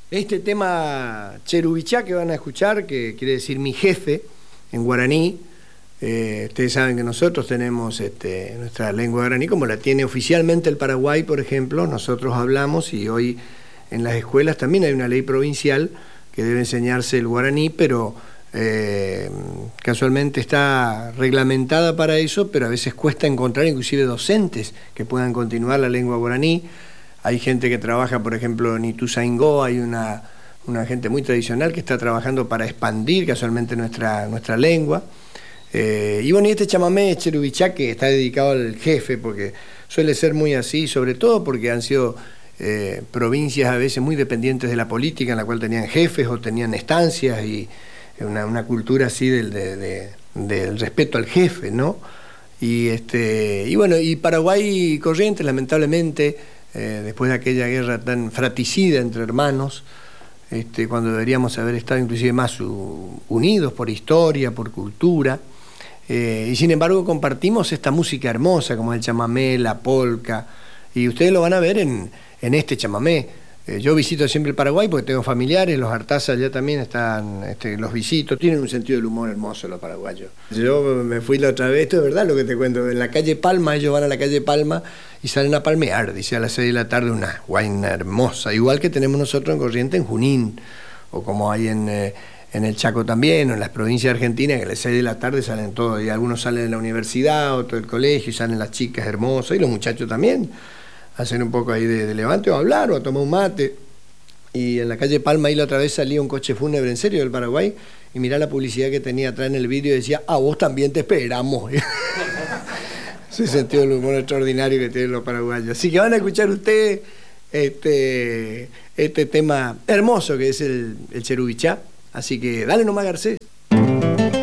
Este tema Cherubichá que van a escuchar, que quiere decir mi jefe en guaraní, ustedes saben que nosotros tenemos nuestra lengua guaraní, como la tiene oficialmente el Paraguay, por ejemplo, nosotros hablamos y hoy en las escuelas también hay una ley provincial que debe enseñarse el guaraní, pero casualmente está reglamentada para eso, pero a veces cuesta encontrar inclusive docentes que puedan continuar la lengua guaraní. Hay gente que trabaja, por ejemplo, en Ituzaingó, hay una gente muy tradicional que está trabajando para expandir casualmente nuestra lengua. Y bueno, y este chamamé Cherubichá que está dedicado al jefe, porque suele ser muy así, sobre todo porque han sido provincias a veces muy dependientes de la política, en la cual tenían jefes o tenían estancias, y una cultura así del respeto al jefe, ¿no? Y bueno, y Paraguay y Corrientes, lamentablemente, después de aquella guerra tan fratricida entre hermanos, cuando deberíamos haber estado inclusive más unidos por historia, por cultura, y sin embargo compartimos esta música hermosa como el chamamé, la polca, y ustedes lo van a ver en este chamamé. Yo visito siempre el Paraguay porque tengo familiares, los Artaza ya también están, los visito, tienen un sentido del humor hermoso los paraguayos. Yo me fui la otra vez, esto es verdad lo que te cuento, en la calle Palma, ellos van a la calle Palma y salen a palmear, dice a las 6 de la tarde, una guaina hermosa, igual que tenemos nosotros en Corrientes, en Junín, o como hay en el Chaco también, o en las provincias argentinas, que a las 6 de la tarde salen todos, y algunos salen de la universidad, otros del colegio, y salen las chicas hermosas, y los muchachos también, hacen un poco ahí de levante o a hablar o a tomar un mate. Y en la calle Palma ahí la otra vez salía un coche fúnebre en serio del Paraguay y mirá la publicidad que tenía atrás en el vídeo y decía, a vos también te esperamos. Ese sentido del humor extraordinario que tienen los paraguayos. Así que van a escuchar ustedes este tema hermoso que es el Cherubichá. Así que dale nomás, Garcés.